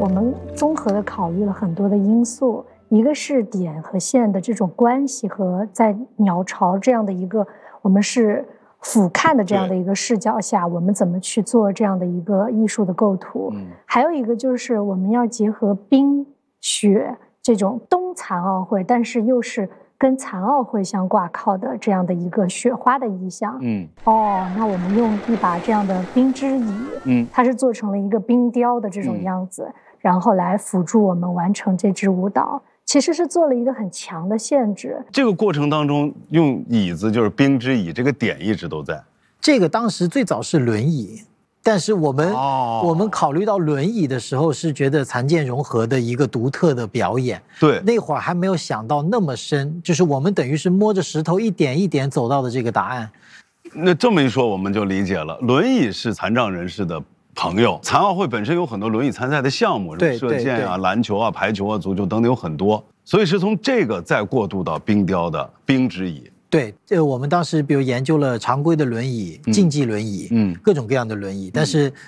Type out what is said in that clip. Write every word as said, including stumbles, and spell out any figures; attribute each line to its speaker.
Speaker 1: 我们综合的考虑了很多的因素，一个是点和线的这种关系，和在鸟巢这样的一个我们是俯瞰的这样的一个视角下，我们怎么去做这样的一个艺术的构图。嗯，还有一个就是我们要结合冰雪这种冬残奥会，但是又是跟残奥会相挂靠的这样的一个雪花的意象。嗯，哦，那我们用一把这样的冰之椅，嗯，它是做成了一个冰雕的这种样子，嗯，然后来辅助我们完成这支舞蹈。其实是做了一个很强的限制。
Speaker 2: 这个过程当中用椅子就是冰之椅，这个点一直都在。
Speaker 3: 这个当时最早是轮椅，但是我们、哦、我们考虑到轮椅的时候是觉得残健融合的一个独特的表演。
Speaker 2: 对，
Speaker 3: 那会儿还没有想到那么深，就是我们等于是摸着石头一点一点走到的这个答案。
Speaker 2: 那这么一说我们就理解了，轮椅是残障人士的朋友，残奥会本身有很多轮椅参赛的项目，
Speaker 3: 对，
Speaker 2: 射箭啊、篮球啊、排球啊、足球等等有很多，所以是从这个再过渡到冰雕的冰之椅。
Speaker 3: 对，呃，我们当时比如研究了常规的轮椅、竞技轮椅，嗯，各种各样的轮椅，但是